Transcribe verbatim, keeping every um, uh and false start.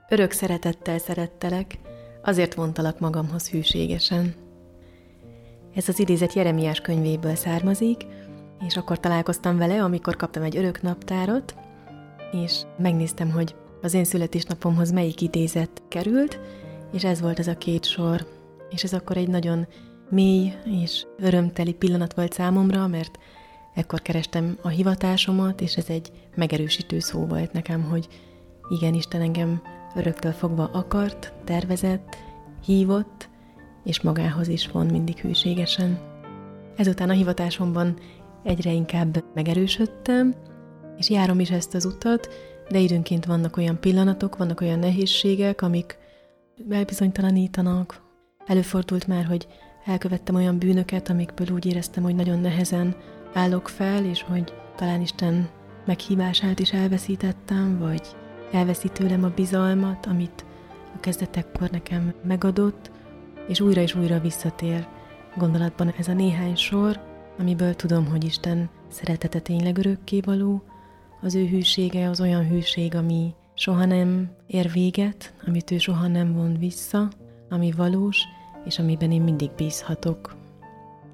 Örök szeretettel szerettelek, azért vontalak magamhoz hűségesen. Ez az idézet Jeremiás könyvéből származik, és akkor találkoztam vele, amikor kaptam egy örök naptárat, és megnéztem, hogy az én születésnapomhoz melyik idézet került, és ez volt ez a két sor. És ez akkor egy nagyon mély és örömteli pillanat volt számomra, mert ekkor kerestem a hivatásomat, és ez egy megerősítő szó volt nekem, hogy igen, Isten engem öröktől fogva akart, tervezett, hívott, és magához is von mindig hűségesen. Ezután a hivatásomban egyre inkább megerősödtem, és járom is ezt az utat, de időnként vannak olyan pillanatok, vannak olyan nehézségek, amik elbizonytalanítanak. Előfordult már, hogy elkövettem olyan bűnöket, amikből úgy éreztem, hogy nagyon nehezen állok fel, és hogy talán Isten meghívását is elveszítettem, vagy elveszi tőlem a bizalmat, amit a kezdetekkor nekem megadott, és újra és újra visszatér gondolatban ez a néhány sor, amiből tudom, hogy Isten szeretete tényleg örökkévaló, az ő hűsége az olyan hűség, ami soha nem ér véget, amit ő soha nem von vissza, ami valós, és amiben én mindig bízhatok.